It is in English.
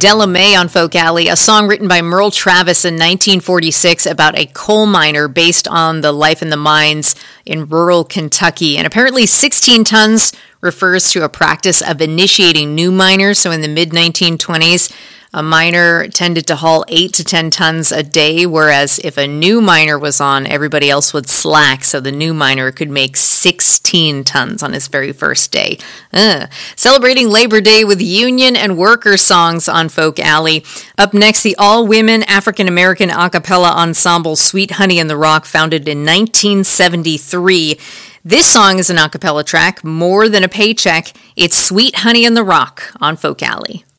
Della Mae on Folk Alley, a song written by Merle Travis in 1946 about a coal miner based on the life in the mines in rural Kentucky. And apparently 16 tons refers to a practice of initiating new miners. So in the mid-1920s, a miner tended to haul 8 to 10 tons a day, whereas if a new miner was on, everybody else would slack, so the new miner could make 16 tons on his very first day. Celebrating Labor Day with union and worker songs on Folk Alley. Up next, the all-women African-American a cappella ensemble Sweet Honey in the Rock, founded in 1973. This song is an a cappella track, More Than a Paycheck. It's Sweet Honey in the Rock on Folk Alley.